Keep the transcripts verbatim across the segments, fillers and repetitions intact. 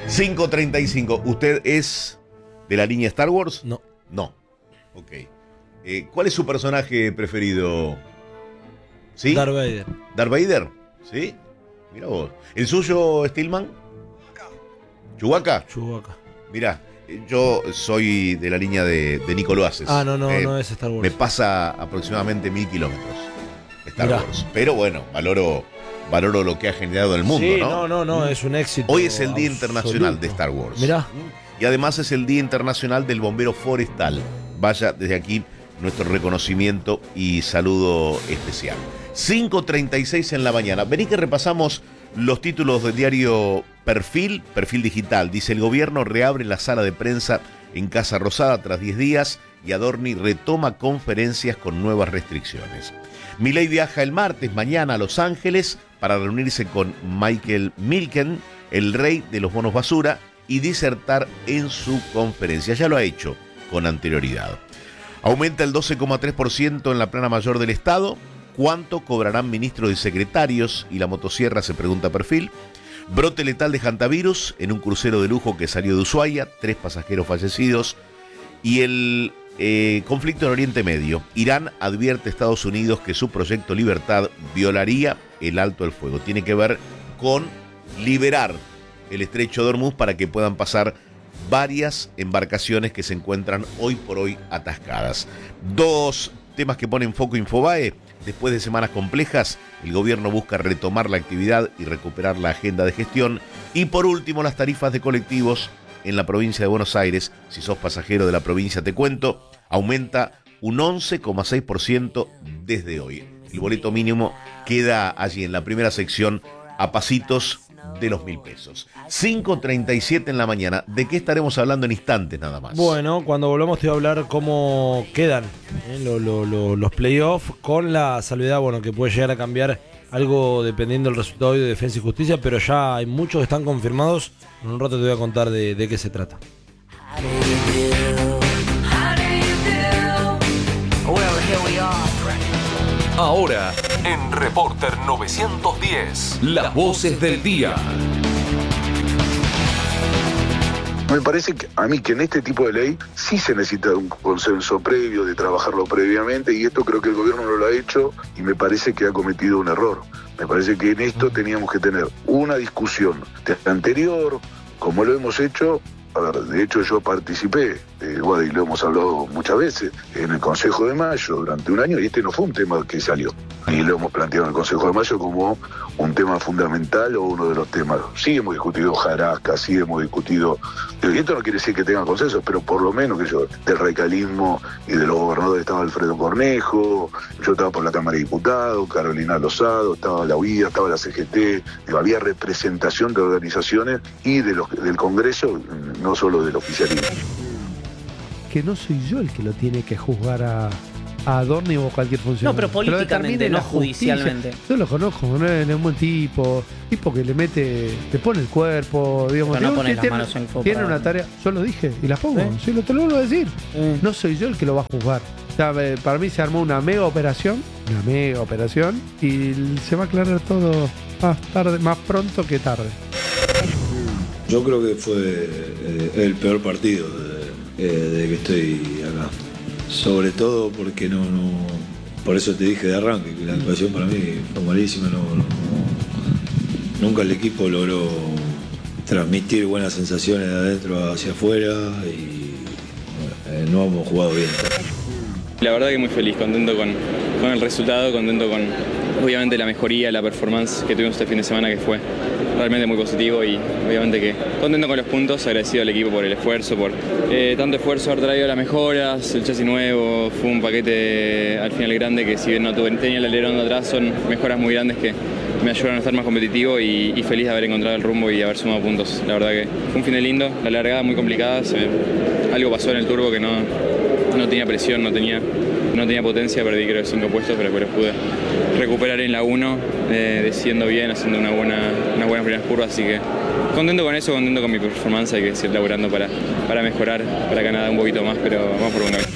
cinco treinta y cinco. ¿Usted es de la línea Star Wars? No. No. Ok. Eh, ¿Cuál es su personaje preferido? ¿Sí? Darth Vader. ¿Darth Vader? ¿Sí? Mira vos. ¿El suyo, Stillman? ¿Chewbacca? Chewbacca. Mirá, yo soy de la línea de, de Nico Loaces. Ah, no, no, eh, no es Star Wars. Me pasa aproximadamente mil kilómetros Star Mirá. Wars. Pero bueno, valoro, valoro lo que ha generado el mundo, sí, ¿no? no, no, no, es un éxito. Hoy es el Día absoluto. Internacional de Star Wars. Mirá. Y además es el Día Internacional del Bombero Forestal. Vaya, desde aquí nuestro reconocimiento y saludo especial. cinco treinta y seis en la mañana. Vení que repasamos los títulos del diario Perfil, Perfil Digital. Dice: el gobierno reabre la sala de prensa en Casa Rosada tras diez días y Adorni retoma conferencias con nuevas restricciones. Milei viaja el martes, mañana, a Los Ángeles para reunirse con Michael Milken, el rey de los bonos basura, y disertar en su conferencia. Ya lo ha hecho con anterioridad. Aumenta el doce coma tres por ciento en la plana mayor del Estado. ¿Cuánto cobrarán ministros y secretarios? Y la motosierra, se pregunta Perfil. Brote letal de hantavirus en un crucero de lujo que salió de Ushuaia. Tres pasajeros fallecidos. Y el eh, conflicto en Oriente Medio. Irán advierte a Estados Unidos que su proyecto Libertad violaría el alto el fuego. Tiene que ver con liberar el estrecho de Hormuz para que puedan pasar varias embarcaciones que se encuentran hoy por hoy atascadas. Dos temas que ponen foco Infobae. Después de semanas complejas, el gobierno busca retomar la actividad y recuperar la agenda de gestión. Y por último, las tarifas de colectivos en la provincia de Buenos Aires. Si sos pasajero de la provincia, te cuento, aumenta un once coma seis por ciento desde hoy. El boleto mínimo queda allí en la primera sección a pasitos de los mil pesos. cinco treinta y siete en la mañana. ¿De qué estaremos hablando en instantes nada más? Bueno, cuando volvamos te voy a hablar cómo quedan eh, lo, lo, lo, los playoffs, con la salvedad, bueno, que puede llegar a cambiar algo dependiendo del resultado de Defensa y Justicia, pero ya hay muchos que están confirmados. En un rato te voy a contar de, de qué se trata. Ahora, en Reporter novecientos diez, las voces del día. Me parece que a mí que en este tipo de ley sí se necesita un consenso previo, de trabajarlo previamente, y esto creo que el gobierno no lo ha hecho y me parece que ha cometido un error. Me parece que en esto teníamos que tener una discusión anterior, como lo hemos hecho. A ver, de hecho yo participé, eh, bueno, y lo hemos hablado muchas veces, en el Consejo de Mayo durante un año, y este no fue un tema que salió. Y lo hemos planteado en el Consejo de Mayo como un tema fundamental o uno de los temas. Sí hemos discutido jarasca, sí hemos discutido... Y esto no quiere decir que tengan consenso, pero por lo menos que yo, del radicalismo y de los gobernadores estaba Alfredo Cornejo, yo estaba por la Cámara de Diputados, Carolina Lozado, estaba la U I A, estaba la C G T, digo, había representación de organizaciones y de los, del Congreso, no solo del oficialismo. Que no soy yo el que lo tiene que juzgar a, a Adorni o cualquier funcionario. No, pero políticamente, determine no la justicia. judicialmente. Yo lo conozco, no es, no es un buen tipo, tipo que le mete, le pone el cuerpo, digamos. Pero no digo, pone que las tiene, manos en el fuego tiene para- una tarea, yo lo dije y la pongo, ¿Eh? sí, lo te lo vuelvo a decir. Eh. No soy yo el que lo va a juzgar. O sea, eh, para mí se armó una mega operación, una mega operación, y se va a aclarar todo más tarde, más pronto que tarde. Yo creo que fue eh, el peor partido de, eh, de que estoy acá. Sobre todo porque no, no. Por eso te dije de arranque que la actuación para mí fue malísima. No, no- nunca el equipo logró transmitir buenas sensaciones de adentro hacia afuera y bueno, eh, no hemos jugado bien. La verdad que muy feliz, contento con, con el resultado, contento con obviamente la mejoría, la performance que tuvimos este fin de semana, que fue realmente muy positivo, y obviamente que contento con los puntos, agradecido al equipo por el esfuerzo, por eh, tanto esfuerzo, haber traído las mejoras, el chasis nuevo, fue un paquete al final grande que, si bien no tuve, tenía el alerón de atrás, son mejoras muy grandes que me ayudaron a estar más competitivo y, y feliz de haber encontrado el rumbo y haber sumado puntos. La verdad que fue un fin de lindo, la largada muy complicada, se, algo pasó en el turbo que no, no tenía presión, no tenía, no tenía potencia, perdí creo cinco puestos, pero después los pude recuperar en la uno, eh, desciendo bien, haciendo una buena, unas buenas primeras curvas, así que contento con eso, contento con mi performance, hay que seguir laburando para, para mejorar, para Canadá un poquito más, pero vamos por un camino.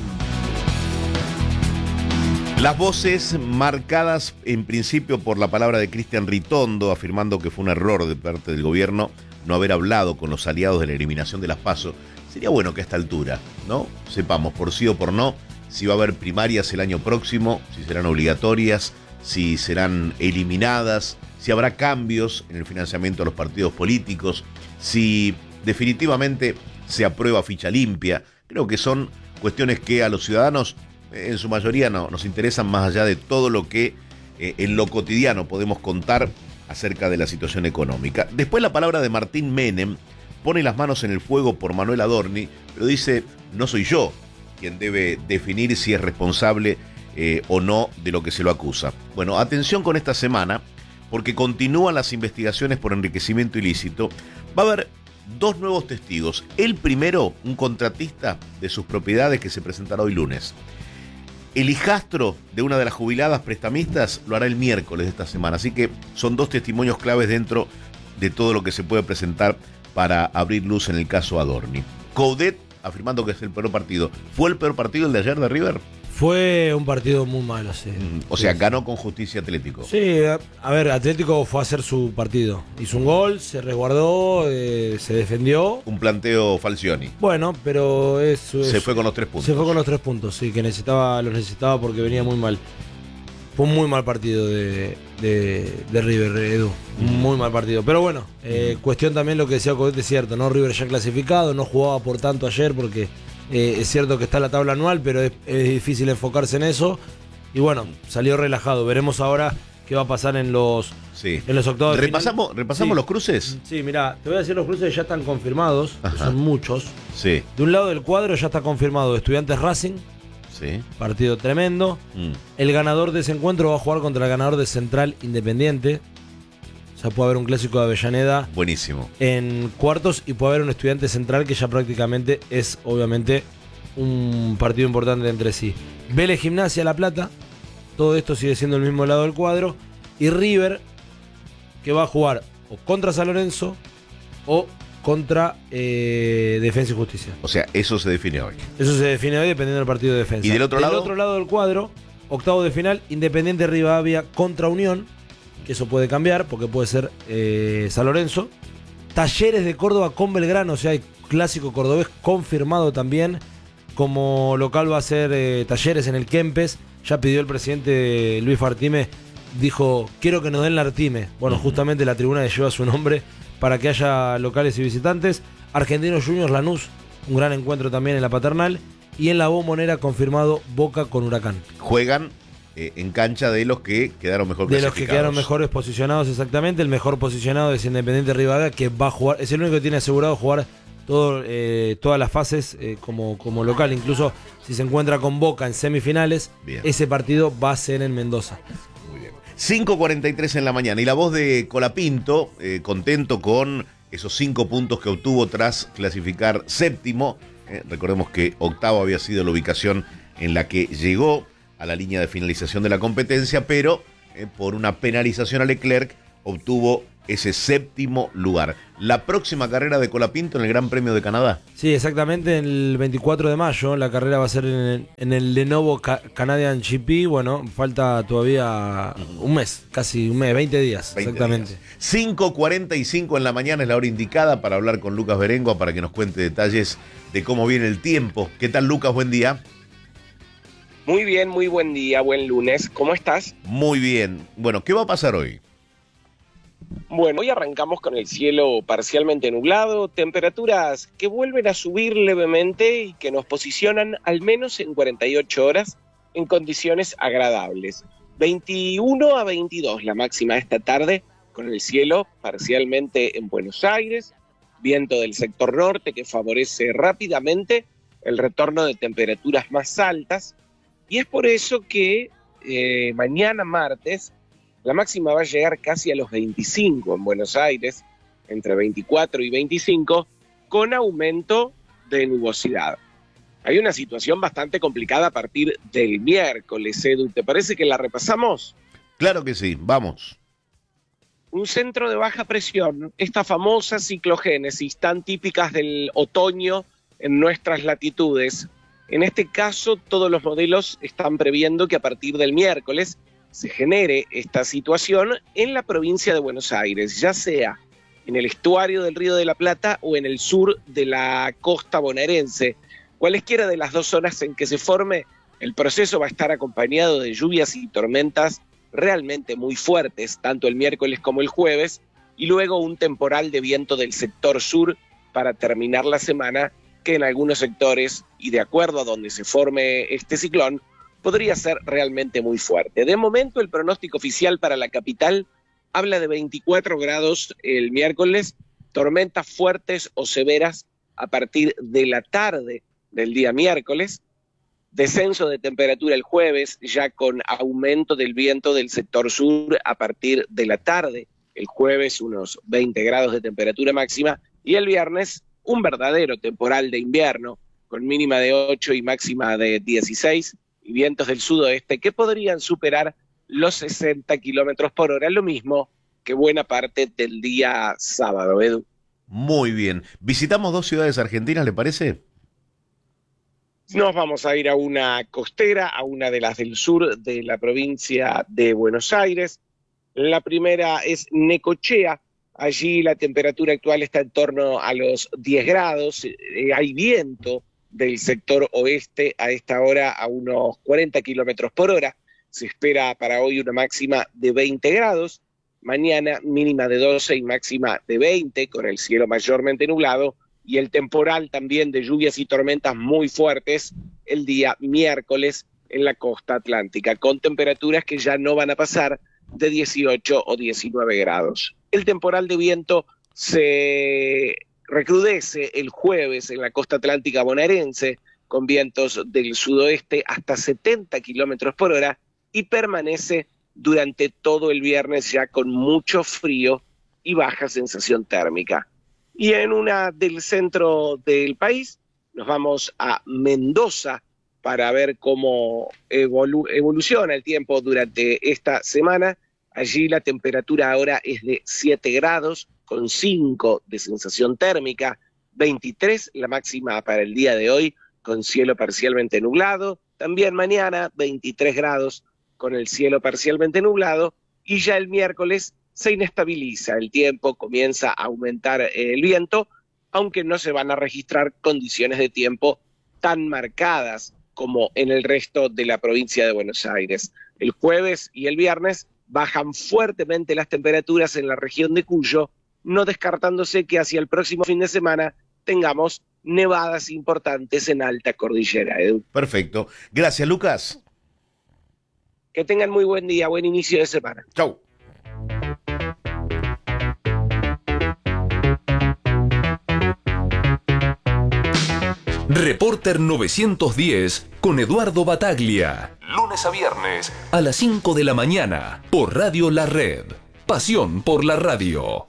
Las voces marcadas en principio por la palabra de Cristian Ritondo, afirmando que fue un error de parte del gobierno no haber hablado con los aliados de la eliminación de las PASO. Sería bueno que a esta altura, ¿no?, sepamos por sí o por no si va a haber primarias el año próximo, si serán obligatorias, si serán eliminadas, si habrá cambios en el financiamiento de los partidos políticos, si definitivamente se aprueba ficha limpia. Creo que son cuestiones que a los ciudadanos, en su mayoría, no, nos interesan más allá de todo lo que eh, en lo cotidiano podemos contar acerca de la situación económica. Después la palabra de Martín Menem pone las manos en el fuego por Manuel Adorni, pero dice, no soy yo quien debe definir si es responsable eh, o no de lo que se lo acusa. Bueno, atención con esta semana, porque continúan las investigaciones por enriquecimiento ilícito. Va a haber dos nuevos testigos. El primero, un contratista de sus propiedades que se presentará hoy lunes. El hijastro de una de las jubiladas prestamistas lo hará el miércoles de esta semana. Así que son dos testimonios claves dentro de todo lo que se puede presentar para abrir luz en el caso Adorni. Coudet afirmando que es el peor partido. ¿Fue el peor partido el de ayer de River? Fue un partido muy malo, sí. Mm, o sea, ganó con justicia Atlético. Sí, a, a ver, Atlético fue a hacer su partido. Hizo un gol, se resguardó, eh, se defendió. Un planteo Falcioni. Bueno, pero eso es, se fue con los tres puntos. Se fue con los tres puntos, sí, que necesitaba, los necesitaba porque venía muy mal. Fue un muy mal partido de, de, de River, Edu. Un muy mal partido. Pero bueno, eh, cuestión también lo que decía Coudet es cierto, ¿no? River ya clasificado, no jugaba por tanto ayer porque eh, es cierto que está la tabla anual, pero es, es difícil enfocarse en eso. Y bueno, salió relajado. Veremos ahora qué va a pasar en los, sí. en los octavos de ¿Repasamos, final. ¿Repasamos Sí. los cruces? Sí, mira, te voy a decir los cruces que ya están confirmados, que son muchos. Sí. De un lado del cuadro ya está confirmado Estudiantes Racing. Sí. Partido tremendo. Mm. El ganador de ese encuentro va a jugar contra el ganador de Central Independiente. O sea, puede haber un clásico de Avellaneda. Buenísimo. En cuartos y puede haber un Estudiante Central que ya prácticamente es, obviamente, un partido importante entre sí. Vélez Gimnasia La Plata. Todo esto sigue siendo el mismo lado del cuadro. Y River, que va a jugar o contra San Lorenzo o contra eh, Defensa y Justicia. O sea, eso se define hoy. Eso se define hoy dependiendo del partido de Defensa. ¿Y del otro lado? Del otro lado del cuadro, octavo de final, Independiente Rivadavia contra Unión, que eso puede cambiar porque puede ser eh, San Lorenzo. Talleres de Córdoba con Belgrano, o sea, hay clásico cordobés confirmado también. Como local va a ser eh, Talleres en el Kempes. Ya pidió el presidente Luis Fartime, dijo, quiero que nos den la Artime. Bueno, uh-huh. justamente la tribuna que lleva su nombre para que haya locales y visitantes. Argentinos Juniors Lanús, un gran encuentro también en la Paternal. Y en la Bombonera confirmado Boca con Huracán. Juegan eh, en cancha de los que quedaron mejor De los que quedaron mejores posicionados, exactamente. El mejor posicionado es Independiente Rivadavia, que va a jugar, es el único que tiene asegurado jugar todo, eh, todas las fases eh, como, como local. Incluso si se encuentra con Boca en semifinales, bien, ese partido va a ser en Mendoza. cinco cuarenta y tres en la mañana. Y la voz de Colapinto, eh, contento con esos cinco puntos que obtuvo tras clasificar séptimo. Eh, recordemos que octavo había sido la ubicación en la que llegó a la línea de finalización de la competencia, pero eh, por una penalización a Leclerc obtuvo ese séptimo lugar. La próxima carrera de Colapinto en el Gran Premio de Canadá. Sí, exactamente, el veinticuatro de mayo. La carrera va a ser en el, en el Lenovo Ca- Canadian G P. Bueno, falta todavía un mes, casi un mes, veinte días, veinte exactamente. días. cinco cuarenta y cinco en la mañana es la hora indicada para hablar con Lucas Berengua para que nos cuente detalles de cómo viene el tiempo. ¿Qué tal, Lucas? Buen día. Muy bien, muy buen día, buen lunes. ¿Cómo estás? Muy bien. Bueno, ¿qué va a pasar hoy? Bueno, hoy arrancamos con el cielo parcialmente nublado, temperaturas que vuelven a subir levemente y que nos posicionan al menos en cuarenta y ocho horas en condiciones agradables. veintiuno a veintidós la máxima esta tarde, con el cielo parcialmente en Buenos Aires, viento del sector norte que favorece rápidamente el retorno de temperaturas más altas, y es por eso que eh, mañana martes la máxima va a llegar casi a los veinticinco en Buenos Aires, entre veinticuatro y veinticinco, con aumento de nubosidad. Hay una situación bastante complicada a partir del miércoles, Edu. ¿Te parece que la repasamos? Claro que sí, vamos. Un centro de baja presión, esta famosa ciclogénesis tan típicas del otoño en nuestras latitudes. En este caso, todos los modelos están previendo que a partir del miércoles se genere esta situación en la provincia de Buenos Aires, ya sea en el estuario del Río de la Plata o en el sur de la costa bonaerense. Cualesquiera de las dos zonas en que se forme, el proceso va a estar acompañado de lluvias y tormentas realmente muy fuertes, tanto el miércoles como el jueves, y luego un temporal de viento del sector sur para terminar la semana, que en algunos sectores, y de acuerdo a donde se forme este ciclón, podría ser realmente muy fuerte. De momento, el pronóstico oficial para la capital habla de veinticuatro grados el miércoles, tormentas fuertes o severas a partir de la tarde del día miércoles, descenso de temperatura el jueves, ya con aumento del viento del sector sur a partir de la tarde. El jueves unos veinte grados de temperatura máxima y el viernes un verdadero temporal de invierno con mínima de ocho y máxima de dieciséis y vientos del sudoeste que podrían superar los sesenta kilómetros por hora, lo mismo que buena parte del día sábado, Edu. Muy bien. ¿Visitamos dos ciudades argentinas, le parece? Nos vamos a ir a una costera, a una de las del sur de la provincia de Buenos Aires. La primera es Necochea. Allí la temperatura actual está en torno a los diez grados. Eh, hay viento del sector oeste a esta hora a unos cuarenta kilómetros por hora. Se espera para hoy una máxima de veinte grados. Mañana mínima de doce y máxima de veinte, con el cielo mayormente nublado. Y el temporal también de lluvias y tormentas muy fuertes el día miércoles en la costa atlántica, con temperaturas que ya no van a pasar de dieciocho o diecinueve grados. El temporal de viento se recrudece el jueves en la costa atlántica bonaerense, con vientos del sudoeste hasta setenta kilómetros por hora, y permanece durante todo el viernes ya con mucho frío y baja sensación térmica. Y en una del centro del país, nos vamos a Mendoza para ver cómo evolu- evoluciona el tiempo durante esta semana. Allí la temperatura ahora es de siete grados, con cinco de sensación térmica, veintitrés la máxima para el día de hoy, con cielo parcialmente nublado. También mañana veintitrés grados, con el cielo parcialmente nublado. Y ya el miércoles se inestabiliza el tiempo, comienza a aumentar el viento, aunque no se van a registrar condiciones de tiempo tan marcadas como en el resto de la provincia de Buenos Aires. El jueves y el viernes bajan fuertemente las temperaturas en la región de Cuyo, no descartándose que hacia el próximo fin de semana tengamos nevadas importantes en alta cordillera, Edu. Perfecto. Gracias, Lucas. Que tengan muy buen día, buen inicio de semana. Chau. Reporter novecientos diez con Eduardo Bataglia. Lunes a viernes a las cinco de la mañana por Radio La Red. Pasión por la radio.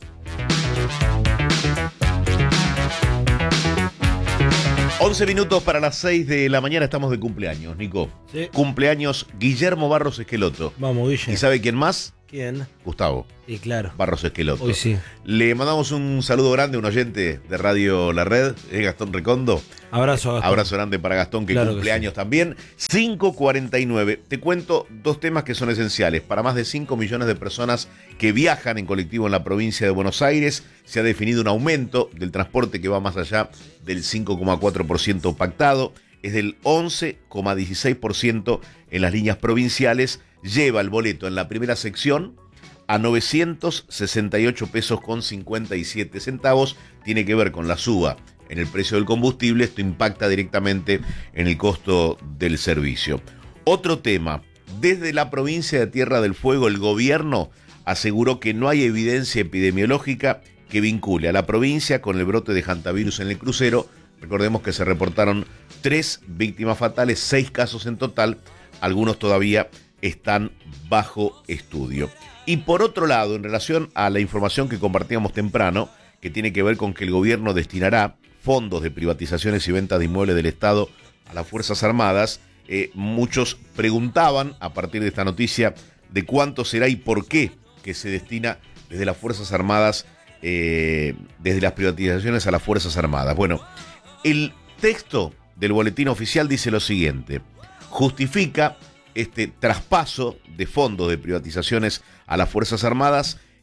once minutos para las seis de la mañana, estamos de cumpleaños, Nico. Sí. Cumpleaños Guillermo Barros Esqueloto. Vamos, Guille. ¿Y sabe quién más? ¿Quién? Gustavo Y claro. Barros Esqueloto. Hoy sí. Le mandamos un saludo grande a un oyente de Radio La Red, es Gastón Recondo. Abrazo, Gastón. Abrazo grande para Gastón, que Claro cumple que sí. años también. cinco cuarenta y nueve. Te cuento dos temas que son esenciales. Para más de cinco millones de personas que viajan en colectivo en la provincia de Buenos Aires, se ha definido un aumento del transporte que va más allá del cinco coma cuatro por ciento pactado. Es del once coma dieciséis por ciento en las líneas provinciales. Lleva el boleto en la primera sección a novecientos sesenta y ocho pesos con cincuenta y siete centavos. Tiene que ver con la suba en el precio del combustible. Esto impacta directamente en el costo del servicio. Otro tema, desde la provincia de Tierra del Fuego, el gobierno aseguró que no hay evidencia epidemiológica que vincule a la provincia con el brote de hantavirus en el crucero. Recordemos que se reportaron tres víctimas fatales, seis casos en total, algunos todavía están bajo estudio. Y por otro lado, en relación a la información que compartíamos temprano, que tiene que ver con que el gobierno destinará fondos de privatizaciones y ventas de inmuebles del Estado a las Fuerzas Armadas, eh, muchos preguntaban a partir de esta noticia de cuánto será y por qué que se destina desde las Fuerzas Armadas, eh, desde las privatizaciones a las Fuerzas Armadas. Bueno, el texto del boletín oficial dice lo siguiente: justifica este traspaso de fondos de privatizaciones a las Fuerzas Armadas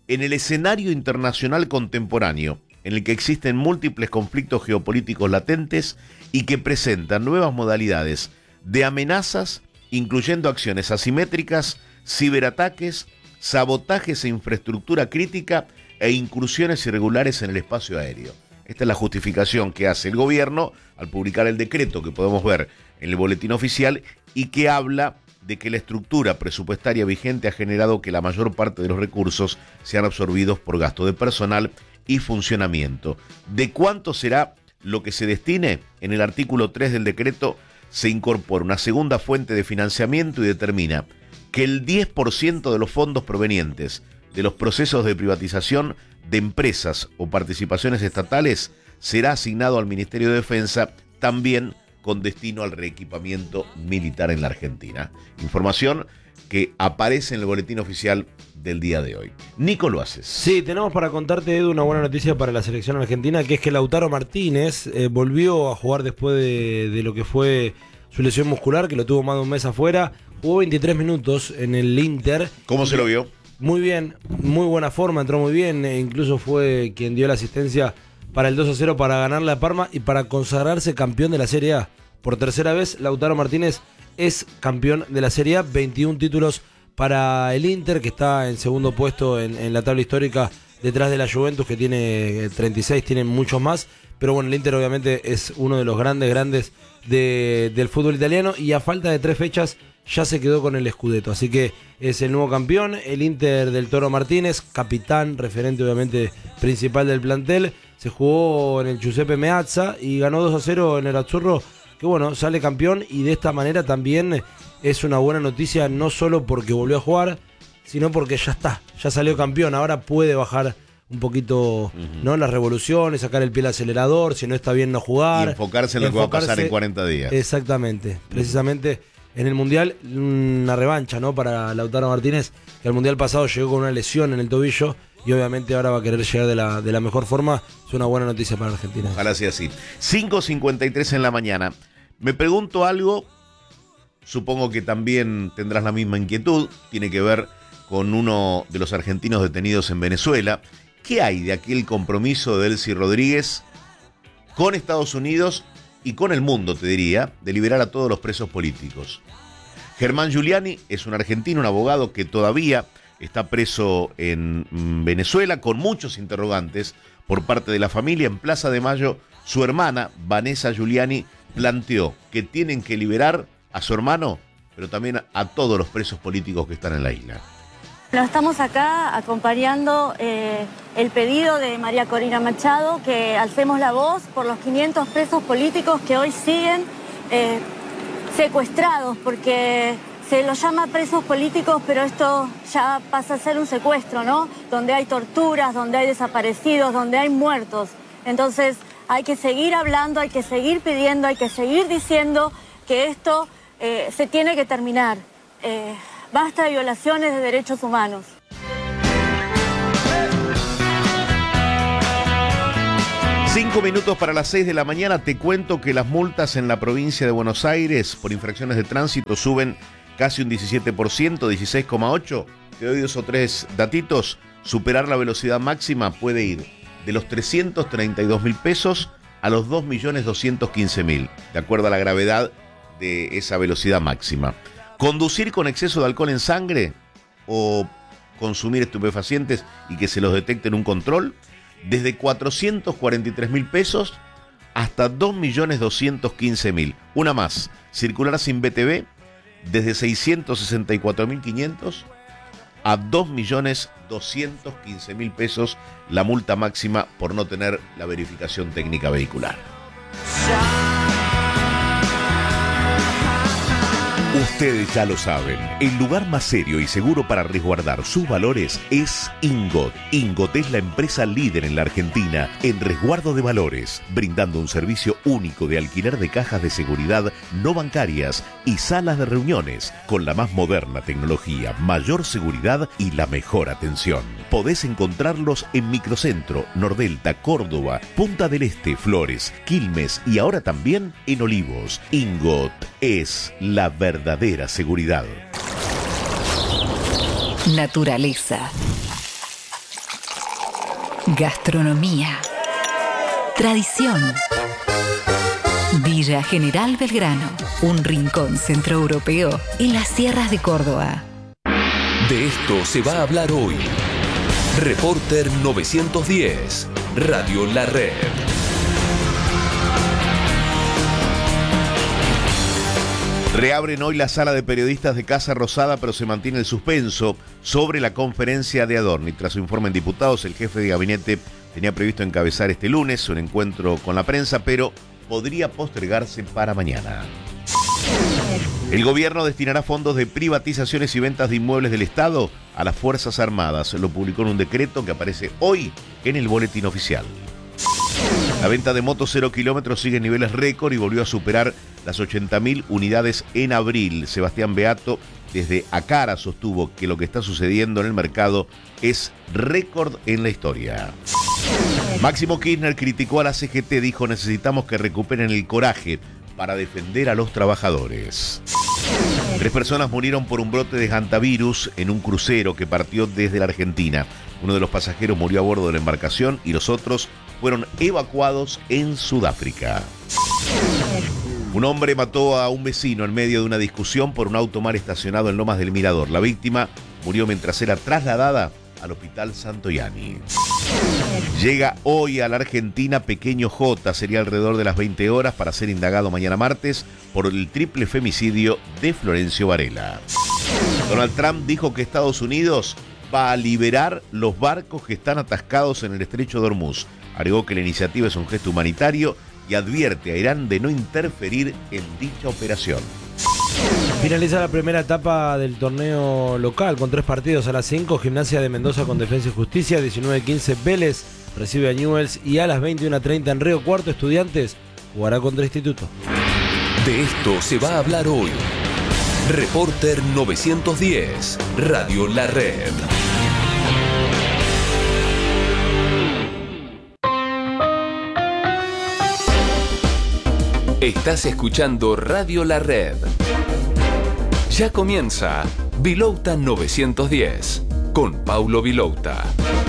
en el escenario internacional contemporáneo, en el que existen múltiples conflictos geopolíticos latentes y que presentan nuevas modalidades de amenazas, incluyendo acciones asimétricas, ciberataques, sabotajes e infraestructura crítica e incursiones irregulares en el espacio aéreo. Esta es la justificación que hace el gobierno al publicar el decreto que podemos ver en el boletín oficial y que habla de que la estructura presupuestaria vigente ha generado que la mayor parte de los recursos sean absorbidos por gasto de personal y funcionamiento. ¿De cuánto será lo que se destine? En el artículo tres del decreto se incorpora una segunda fuente de financiamiento y determina que el diez por ciento de los fondos provenientes de los procesos de privatización de empresas o participaciones estatales será asignado al Ministerio de Defensa, también con destino al reequipamiento militar en la Argentina. Información que aparece en el boletín oficial del día de hoy. Nico, lo haces. Sí, tenemos para contarte, Edu, una buena noticia para la selección argentina, que es que Lautaro Martínez eh, volvió a jugar después de, de lo que fue su lesión muscular, que lo tuvo más de un mes afuera. Jugó veintitrés minutos en el Inter. ¿Cómo se lo vio? Muy bien, muy buena forma, entró muy bien, e incluso fue quien dio la asistencia para el dos a cero para ganarle a Parma y para consagrarse campeón de la Serie A. Por tercera vez, Lautaro Martínez es campeón de la Serie A, veintiún títulos para el Inter, que está en segundo puesto en, en la tabla histórica detrás de la Juventus, que tiene treinta y seis, tienen muchos más, pero bueno, el Inter obviamente es uno de los grandes, grandes de, del fútbol italiano, y a falta de tres fechas ya se quedó con el Scudetto, así que es el nuevo campeón, el Inter del Toro Martínez, capitán, referente obviamente principal del plantel. Se jugó en el Giuseppe Meazza y ganó dos a cero en el Azzurro, que bueno, sale campeón, y de esta manera también es una buena noticia, no solo porque volvió a jugar, sino porque ya está, ya salió campeón, ahora puede bajar un poquito, uh-huh, ¿no?, las revoluciones, sacar el pie al acelerador, si no está bien no jugar. Y enfocarse en lo que va a pasar en cuarenta días. Exactamente, precisamente en el Mundial, una revancha, ¿no?, para Lautaro Martínez, que al Mundial pasado llegó con una lesión en el tobillo, y obviamente ahora va a querer llegar de la, de la mejor forma. Es una buena noticia para Argentina. Ojalá sea así. cinco cincuenta y tres en la mañana. Me pregunto algo, supongo que también tendrás la misma inquietud, tiene que ver con uno de los argentinos detenidos en Venezuela. ¿Qué hay de aquel compromiso de Delcy Rodríguez con Estados Unidos y con el mundo, te diría, de liberar a todos los presos políticos? Germán Giuliani es un argentino, un abogado que todavía está preso en Venezuela, con muchos interrogantes por parte de la familia. En Plaza de Mayo, su hermana, Vanessa Giuliani, planteó que tienen que liberar a su hermano, pero también a todos los presos políticos que están en la isla. Bueno, estamos acá acompañando eh, el pedido de María Corina Machado, que alcemos la voz por los quinientos presos políticos que hoy siguen eh, secuestrados, porque se los llama presos políticos, pero esto ya pasa a ser un secuestro, ¿no? Donde hay torturas, donde hay desaparecidos, donde hay muertos. Entonces hay que seguir hablando, hay que seguir pidiendo, hay que seguir diciendo que esto eh, se tiene que terminar. Eh, basta de violaciones de derechos humanos. Cinco minutos para las seis de la mañana. Te cuento que las multas en la provincia de Buenos Aires por infracciones de tránsito suben casi un diecisiete por ciento, dieciséis coma ocho por ciento. Te doy dos o tres datitos. Superar la velocidad máxima puede ir de los trescientos treinta y dos mil pesos a los dos millones doscientos quince mil, de acuerdo a la gravedad de esa velocidad máxima. Conducir con exceso de alcohol en sangre o consumir estupefacientes y que se los detecte en un control, desde cuatrocientos cuarenta y tres mil pesos hasta dos millones doscientos quince mil. Una más, circular sin B T V, desde seiscientos sesenta y cuatro mil quinientos a dos millones doscientos quince mil pesos, la multa máxima por no tener la verificación técnica vehicular. Ustedes ya lo saben, el lugar más serio y seguro para resguardar sus valores es Ingot. Ingot es la empresa líder en la Argentina en resguardo de valores, brindando un servicio único de alquiler de cajas de seguridad no bancarias y salas de reuniones, con la más moderna tecnología, mayor seguridad y la mejor atención. Podés encontrarlos en Microcentro, Nordelta, Córdoba, Punta del Este, Flores, Quilmes y ahora también en Olivos. Ingot es la verdad. Verdadera seguridad. Naturaleza. Gastronomía. Tradición. Villa General Belgrano, un rincón centroeuropeo en las sierras de Córdoba. De esto se va a hablar hoy. Reporter novecientos diez, Radio La Red. Reabren hoy la sala de periodistas de Casa Rosada, pero se mantiene el suspenso sobre la conferencia de Adorni. Tras su informe en diputados, el jefe de gabinete tenía previsto encabezar este lunes un encuentro con la prensa, pero podría postergarse para mañana. El gobierno destinará fondos de privatizaciones y ventas de inmuebles del Estado a las Fuerzas Armadas. Lo publicó en un decreto que aparece hoy en el boletín oficial. La venta de motos cero kilómetros sigue en niveles récord y volvió a superar las ochenta mil unidades en abril. Sebastián Beato, desde Acara, sostuvo que lo que está sucediendo en el mercado es récord en la historia. Máximo Kirchner criticó a la C G T, dijo: necesitamos que recuperen el coraje para defender a los trabajadores. Tres personas murieron por un brote de hantavirus en un crucero que partió desde la Argentina. Uno de los pasajeros murió a bordo de la embarcación y los otros fueron evacuados en Sudáfrica. Un hombre mató a un vecino en medio de una discusión por un auto mal estacionado en Lomas del Mirador. La víctima murió mientras era trasladada al Hospital Santoyani. Llega hoy a la Argentina Pequeño J. Sería alrededor de las veinte horas para ser indagado mañana martes por el triple femicidio de Florencio Varela. Donald Trump dijo que Estados Unidos va a liberar los barcos que están atascados en el estrecho de Hormuz. Agregó que la iniciativa es un gesto humanitario y advierte a Irán de no interferir en dicha operación. Finaliza la primera etapa del torneo local con tres partidos. A las cinco, Gimnasia de Mendoza con Defensa y Justicia. diecinueve quince, Vélez recibe a Newell's. Y a las veintiuna treinta en Río Cuarto, Estudiantes jugará contra Instituto. De esto se va a hablar hoy. Reporter novecientos diez, Radio La Red. Estás escuchando Radio La Red. Ya comienza Vilouta novecientos diez con Paulo Vilouta.